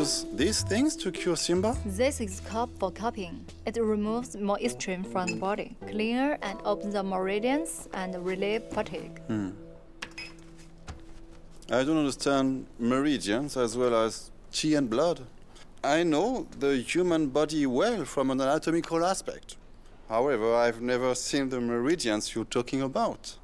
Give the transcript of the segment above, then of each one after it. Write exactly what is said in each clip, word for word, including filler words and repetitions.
use these things to cure Simba? This is called for cupping. It removes moisture from the body, clear and opens the meridians and relieve fatigue. Hmm. I don't understand meridians as well as chi and blood. I know the human body well from an anatomical aspect. However, I've never seen the meridians you're talking about.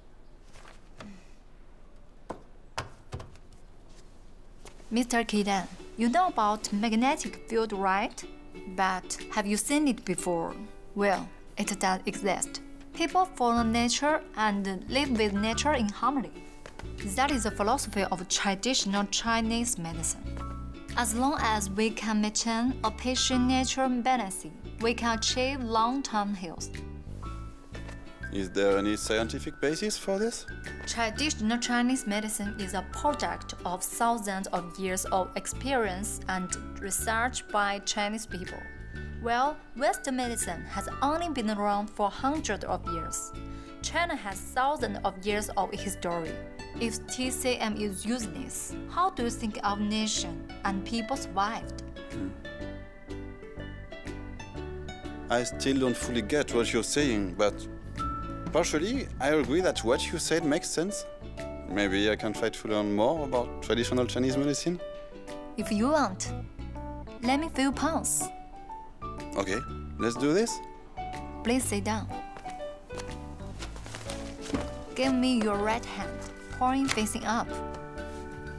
Mister Kidan, you know about magnetic field, right? But have you seen it before? Well, it does exist. People follow nature and live with nature in harmony. That is the philosophy of traditional Chinese medicine. As long as we can maintain a patient-nature balance, we can achieve long-term health. Is there any scientific basis for this? Traditional Chinese medicine is a product of thousands of years of experience and research by Chinese people, while Western medicine has only been around for hundreds of years. China has thousands of years of history. If T C M is useless, how do you think our nation and people survived? Hmm. I still don't fully get what you're saying, but partially, I agree that what you said makes sense. Maybe I can try to learn more about traditional Chinese medicine. If you want, let me feel pulse. Okay, let's do this. Please sit down. Give me your right hand, palm facing up.